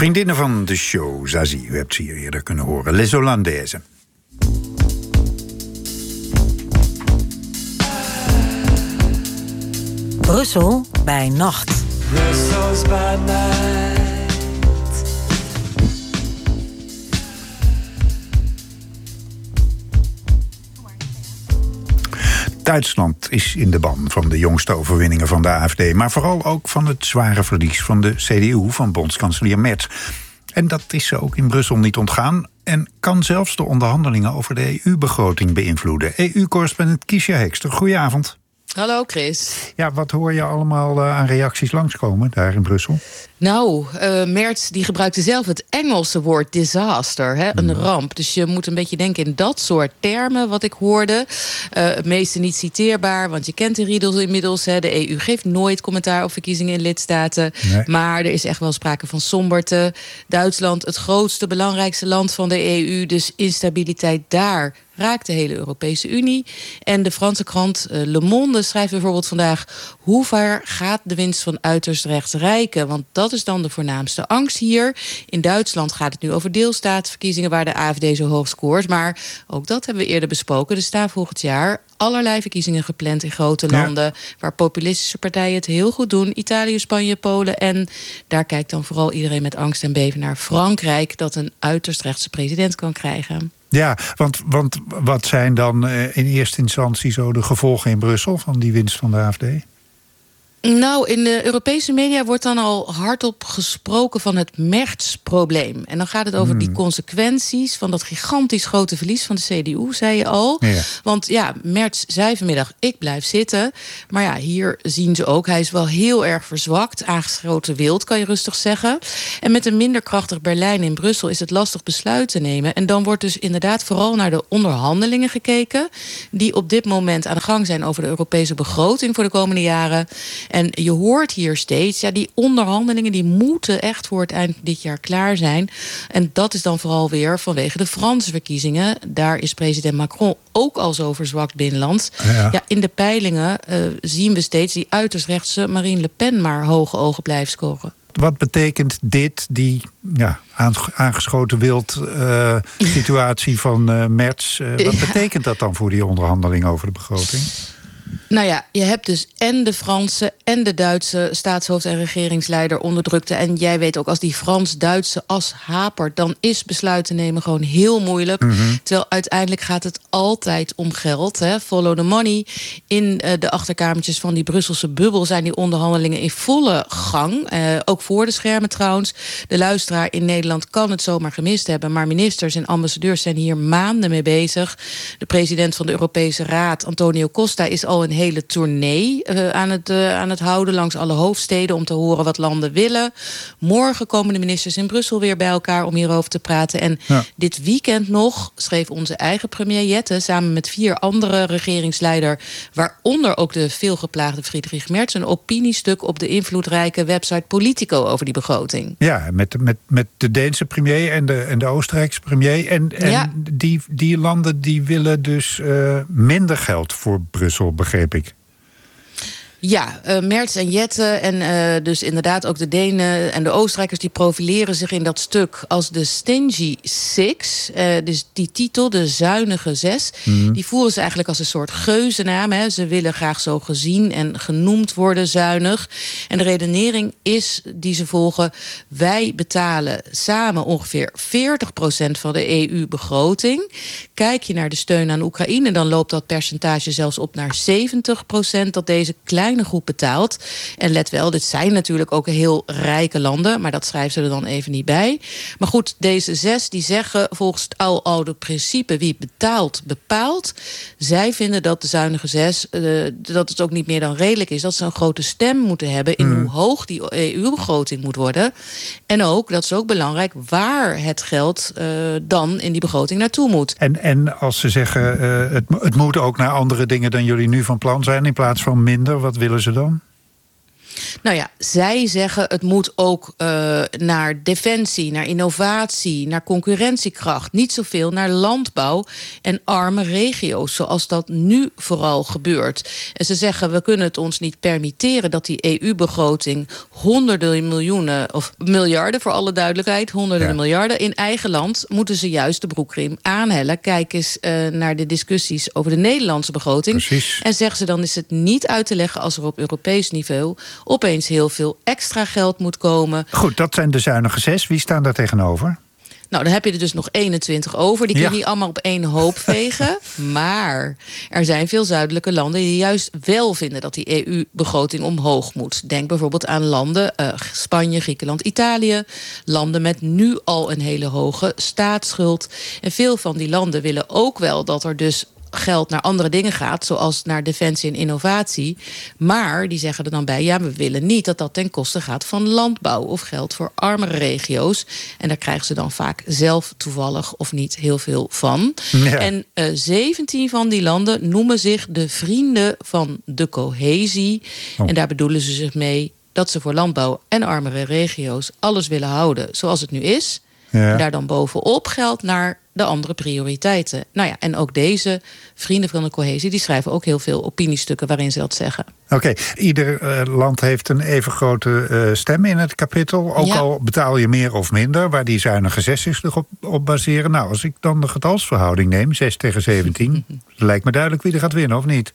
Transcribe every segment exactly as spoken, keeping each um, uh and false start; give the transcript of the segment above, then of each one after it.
Vriendinnen van de show, Zazie, u hebt ze hier eerder kunnen horen. Les Hollandaises. Brussel bij nacht. Brussels by night. Duitsland is in de ban van de jongste overwinningen van de A F D... maar vooral ook van het zware verlies van de C D U van bondskanselier Merz. En dat is ze ook in Brussel niet ontgaan... en kan zelfs de onderhandelingen over de E U-begroting beïnvloeden. E U-correspondent Kiesja Hekster, goedenavond. Hallo Chris. Ja, wat hoor je allemaal uh, aan reacties langskomen daar in Brussel? Nou, uh, Merz die gebruikte zelf het Engelse woord disaster, hè, een ramp. Dus je moet een beetje denken in dat soort termen wat ik hoorde. Uh, het meeste niet citeerbaar, want je kent de riedel inmiddels. Hè. De E U geeft nooit commentaar op verkiezingen in lidstaten. Nee. Maar er is echt wel sprake van somberte. Duitsland, het grootste, belangrijkste land van de E U. Dus instabiliteit daar raakt de hele Europese Unie. En de Franse krant uh, Le Monde schrijft bijvoorbeeld vandaag... hoe ver gaat de winst van uiterst rechts reiken? Want dat is dan de voornaamste angst hier. In Duitsland gaat het nu over deelstaatverkiezingen... waar de A F D zo hoog scoort. Maar ook dat hebben we eerder besproken. Er staan volgend jaar allerlei verkiezingen gepland in grote landen... Ja. waar populistische partijen het heel goed doen. Italië, Spanje, Polen. En daar kijkt dan vooral iedereen met angst en beven naar Frankrijk... dat een uiterst rechtse president kan krijgen. Ja, want, want wat zijn dan uh, in eerste instantie zo de gevolgen in Brussel... van die winst van de A F D? Nou, in de Europese media wordt dan al hardop gesproken van het Merz-probleem. En dan gaat het over hmm. die consequenties van dat gigantisch grote verlies van de C D U, zei je al. Ja. Want ja, Merz zei vanmiddag, ik blijf zitten. Maar ja, hier zien ze ook, hij is wel heel erg verzwakt. Aangeschoten wild, kan je rustig zeggen. En met een minder krachtig Berlijn in Brussel is het lastig besluit te nemen. En dan wordt dus inderdaad vooral naar de onderhandelingen gekeken... die op dit moment aan de gang zijn over de Europese begroting voor de komende jaren... En je hoort hier steeds, ja, die onderhandelingen... die moeten echt voor het eind dit jaar klaar zijn. En dat is dan vooral weer vanwege de Franse verkiezingen. Daar is president Macron ook al zo verzwakt binnenlands. Ja. Ja, in de peilingen uh, zien we steeds die uiterst rechtse Marine Le Pen... maar hoge ogen blijft scoren. Wat betekent dit, die ja, aangeschoten wild uh, situatie van uh, Merz? Uh, wat ja. betekent dat dan voor die onderhandeling over de begroting? Nou ja, je hebt dus en de Franse en de Duitse staatshoofd en regeringsleider onderdrukte. En jij weet ook, als die Frans-Duitse as hapert... dan is besluiten nemen gewoon heel moeilijk. Mm-hmm. Terwijl uiteindelijk gaat het altijd om geld. Hè? Follow the money. In uh, de achterkamertjes van die Brusselse bubbel... zijn die onderhandelingen in volle gang. Uh, ook voor de schermen trouwens. De luisteraar in Nederland kan het zomaar gemist hebben... maar ministers en ambassadeurs zijn hier maanden mee bezig. De president van de Europese Raad, Antonio Costa... is al een hele tournee uh, aan, het, uh, aan het houden langs alle hoofdsteden... om te horen wat landen willen. Morgen komen de ministers in Brussel weer bij elkaar om hierover te praten. En ja. dit weekend nog schreef onze eigen premier Jette... samen met vier andere regeringsleiders... waaronder ook de veelgeplaagde Friedrich Merz... een opiniestuk op de invloedrijke website Politico over die begroting. Ja, met, met, met de Deense premier en de, en de Oostenrijkse premier. En, en ja. die, die landen die willen dus uh, minder geld voor Brussel, begreep ik. Ja, uh, Merz en Jette en uh, dus inderdaad ook de Denen en de Oostenrijkers... die profileren zich in dat stuk als de Stingy Six. Uh, dus die titel, de zuinige zes, mm. die voeren ze eigenlijk als een soort geuzennaam. Hè. Ze willen graag zo gezien en genoemd worden, zuinig. En de redenering is die ze volgen... wij betalen samen ongeveer veertig procent van de E U-begroting. Kijk je naar de steun aan Oekraïne... dan loopt dat percentage zelfs op naar zeventig procent... dat deze kleine groep betaalt. En let wel, dit zijn natuurlijk ook heel rijke landen... maar dat schrijven ze er dan even niet bij. Maar goed, deze zes die zeggen volgens het oude principe... wie betaalt, bepaalt. Zij vinden dat de zuinige zes... Uh, dat het ook niet meer dan redelijk is... dat ze een grote stem moeten hebben... in mm. hoe hoog die E U-begroting moet worden. En ook, dat is ook belangrijk... waar het geld uh, dan in die begroting naartoe moet. En, en als ze zeggen... Uh, het, het moet ook naar andere dingen dan jullie nu van plan zijn... in plaats van minder, wat willen ze dan? Nou ja, zij zeggen het moet ook uh, naar defensie, naar innovatie, naar concurrentiekracht. Niet zoveel naar landbouw en arme regio's, zoals dat nu vooral gebeurt. En ze zeggen, we kunnen het ons niet permitteren dat die E U-begroting honderden miljoenen, of miljarden voor alle duidelijkheid, honderden ja. miljarden in eigen land, moeten ze juist de broekriem aanhellen. Kijk eens uh, naar de discussies over de Nederlandse begroting. Precies. En zeggen ze, dan is het niet uit te leggen als er op Europees niveau opeens heel veel extra geld moet komen. Goed, dat zijn de zuinige zes. Wie staan daar tegenover? Nou, dan heb je er dus nog eenentwintig over. Die kun je ja. niet allemaal op één hoop vegen. Maar er zijn veel zuidelijke landen die juist wel vinden dat die E U-begroting omhoog moet. Denk bijvoorbeeld aan landen, uh, Spanje, Griekenland, Italië. Landen met nu al een hele hoge staatsschuld. En veel van die landen willen ook wel dat er dus geld naar andere dingen gaat, zoals naar defensie en innovatie. Maar die zeggen er dan bij, ja, we willen niet dat dat ten koste gaat van landbouw of geld voor armere regio's. En daar krijgen ze dan vaak zelf toevallig of niet heel veel van. Ja. En uh, zeventien van die landen noemen zich de vrienden van de cohesie. Oh. En daar bedoelen ze zich mee dat ze voor landbouw en armere regio's alles willen houden zoals het nu is. Ja. En daar dan bovenop geld naar de andere prioriteiten. Nou ja, en ook deze vrienden van de cohesie, die schrijven ook heel veel opiniestukken waarin ze dat zeggen. Oké, okay. Ieder uh, land heeft een even grote uh, stem in het kapittel. Ook ja. al betaal je meer of minder, waar die zuinige zes zich op, op baseren. Nou, als ik dan de getalsverhouding neem, zes tegen zeventien... lijkt me duidelijk wie er gaat winnen, of niet?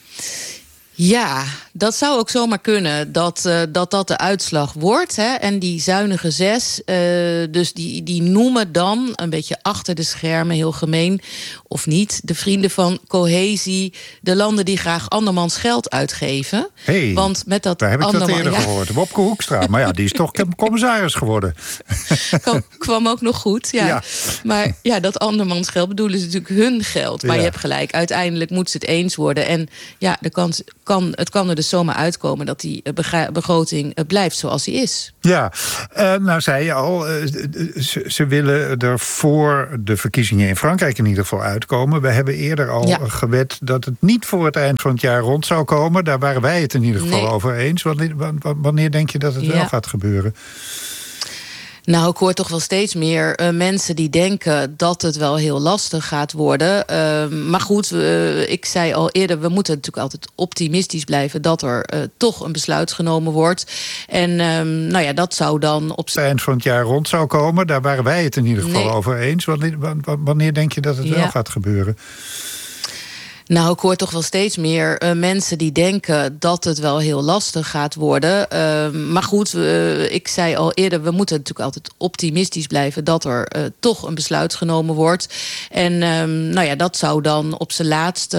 Ja, dat zou ook zomaar kunnen dat uh, dat, dat de uitslag wordt. Hè. En die zuinige zes, uh, dus die, die noemen dan een beetje achter de schermen, heel gemeen of niet, de vrienden van cohesie, de landen die graag andermans geld uitgeven. Hey, want met dat daar heb ik anderman, dat eerder ja. gehoord. Wopke Hoekstra, maar ja, die is toch commissaris geworden. Kwam, kwam ook nog goed, ja. ja. Maar ja, dat andermans geld bedoelen ze natuurlijk hun geld. Maar ja. je hebt gelijk, uiteindelijk moeten ze het eens worden. En ja, de kans Kan, het kan er dus zomaar uitkomen dat die begroting blijft zoals die is. Ja, uh, nou zei je al, uh, ze, ze willen er voor de verkiezingen in Frankrijk in ieder geval uitkomen. We hebben eerder al ja. gewet dat het niet voor het eind van het jaar rond zou komen. Daar waren wij het in ieder geval nee. over eens. Wanneer, wanneer denk je dat het ja. wel gaat gebeuren? Nou, ik hoor toch wel steeds meer uh, mensen die denken dat het wel heel lastig gaat worden. Uh, maar goed, uh, ik zei al eerder, we moeten natuurlijk altijd optimistisch blijven dat er uh, toch een besluit genomen wordt. En um, nou ja, dat zou dan op het eind van het jaar rond zou komen. Daar waren wij het in ieder geval nee. over eens. Wanneer, wanneer denk je dat het ja. wel gaat gebeuren? Nou, ik hoor toch wel steeds meer uh, mensen die denken dat het wel heel lastig gaat worden. Uh, maar goed, uh, ik zei al eerder, we moeten natuurlijk altijd optimistisch blijven dat er uh, toch een besluit genomen wordt. En um, nou ja, dat zou dan op zijn laatste